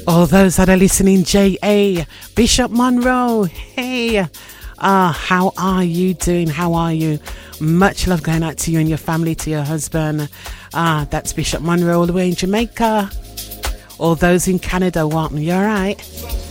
All those that are listening, J.A. Bishop Monroe, hey, how are you doing? How are you? Much love going out to you and your family, to your husband. That's Bishop Monroe all the way in Jamaica. All those in Canada, what? You all right?